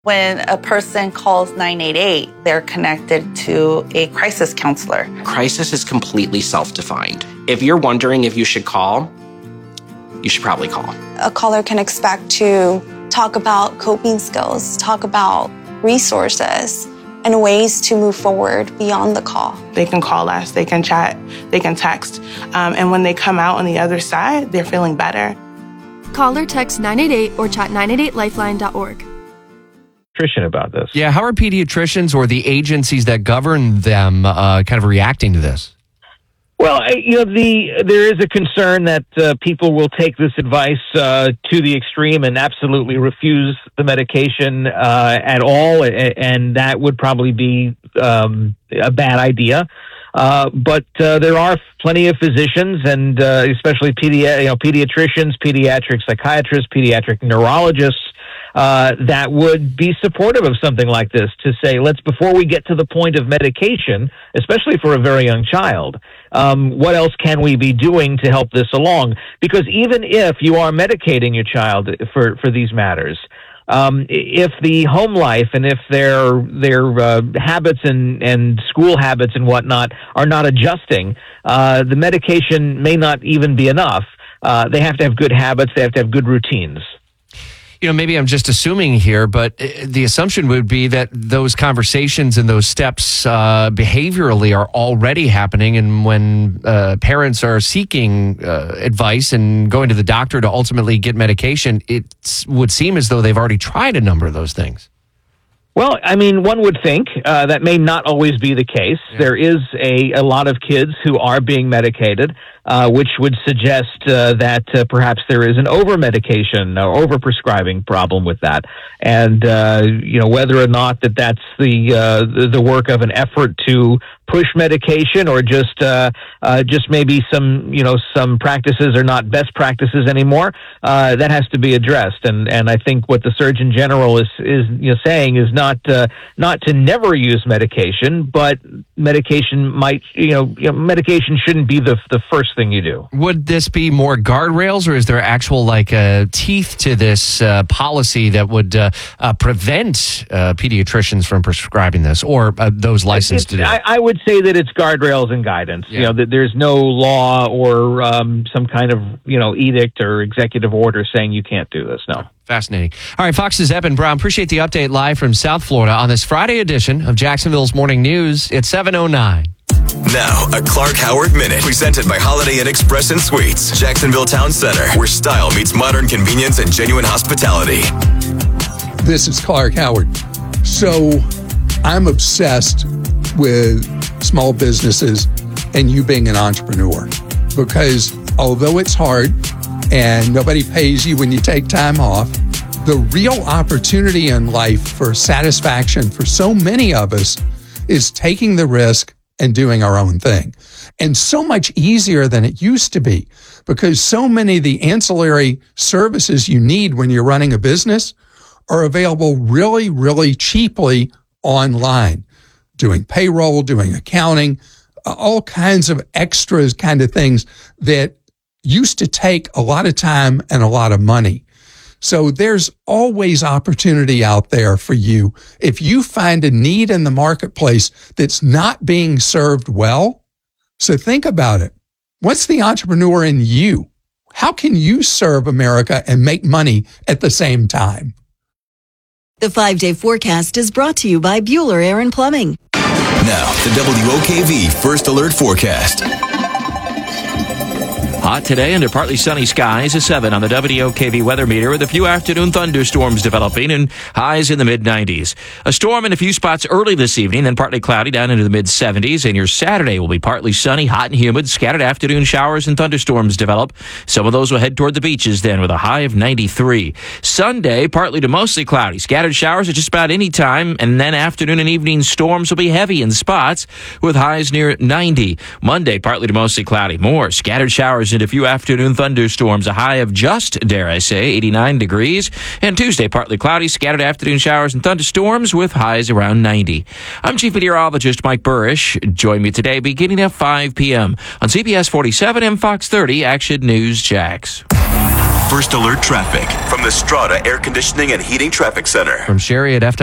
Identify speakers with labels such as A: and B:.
A: When a person calls 988, they're connected to a crisis counselor.
B: Crisis is completely self-defined. If you're wondering if you should call, you should probably call.
C: A caller can expect to talk about coping skills, talk about resources, and ways to move forward beyond the call.
D: They can call us, they can chat, they can text, and when they come out on the other side, they're feeling better.
E: Call or text 988 or chat 988lifeline.org.
F: About this.
G: Yeah, how are pediatricians or the agencies that govern them kind of reacting to this?
F: Well, there is a concern that people will take this advice to the extreme and absolutely refuse the medication at all, and that would probably be a bad idea. But there are plenty of physicians, and especially pediatricians, pediatric psychiatrists, pediatric neurologists, that would be supportive of something like this, to say, before we get to the point of medication, especially for a very young child, what else can we be doing to help this along? Because even if you are medicating your child for these matters, if the home life and if their habits and school habits and whatnot are not adjusting, the medication may not even be enough. They have to have good habits. They have to have good routines.
G: Maybe I'm just assuming here, but the assumption would be that those conversations and those steps behaviorally are already happening. And when parents are seeking advice and going to the doctor to ultimately get medication, it would seem as though they've already tried a number of those things.
F: Well, I mean, one would think that may not always be the case. Yeah. There is a lot of kids who are being medicated, which would suggest that perhaps there is an over-medication or over-prescribing problem with that. And, whether or not that's the work of an effort to push medication or just maybe some practices are not best practices anymore, that has to be addressed. And I think what the Surgeon General is saying is not to never use medication, but medication medication shouldn't be the first thing you do.
G: Would this be more guardrails, or is there actual teeth to this policy that would prevent pediatricians from prescribing this, or those licensed to do it?
F: I would say that it's guardrails and guidance.
G: Yeah.
F: That there's no law or some kind of edict or executive order saying you can't do this. No.
G: Fascinating. All right, Fox's Eben Brown, appreciate the update live from South Florida on this Friday edition of Jacksonville's Morning News. It's 7:09.
H: Now, a Clark Howard Minute, presented by Holiday Inn Express and Suites, Jacksonville Town Center, where style meets modern convenience and genuine hospitality.
I: This is Clark Howard. So, I'm obsessed with small businesses and you being an entrepreneur, because although it's hard and nobody pays you when you take time off, the real opportunity in life for satisfaction for so many of us is taking the risk and doing our own thing. And so much easier than it used to be, because so many of the ancillary services you need when you're running a business are available really, really cheaply online. Doing payroll, doing accounting, all kinds of extras kind of things that used to take a lot of time and a lot of money. So there's always opportunity out there for you. If you find a need in the marketplace that's not being served well, so think about it. What's the entrepreneur in you? How can you serve America and make money at the same time?
J: The 5-day forecast is brought to you by Bueller Air and Plumbing.
H: Now, the WOKV First Alert Forecast.
K: Hot today under partly sunny skies, a 7 on the WOKV weather meter, with a few afternoon thunderstorms developing and highs in the mid-90s. A storm in a few spots early this evening, then partly cloudy down into the mid-70s. And your Saturday will be partly sunny, hot and humid. Scattered afternoon showers and thunderstorms develop. Some of those will head toward the beaches then, with a high of 93. Sunday, partly to mostly cloudy. Scattered showers at just about any time. And then afternoon and evening storms will be heavy in spots, with highs near 90. Monday, partly to mostly cloudy. More scattered showers and a few afternoon thunderstorms, a high of just, dare I say, 89 degrees. And Tuesday, partly cloudy, scattered afternoon showers and thunderstorms with highs around 90. I'm Chief Meteorologist Mike Burrish. Join me today beginning at 5 p.m. on CBS 47 and Fox 30 Action News Jax.
H: First Alert Traffic from the Strata Air Conditioning and Heating Traffic Center.
G: From Sherry at F.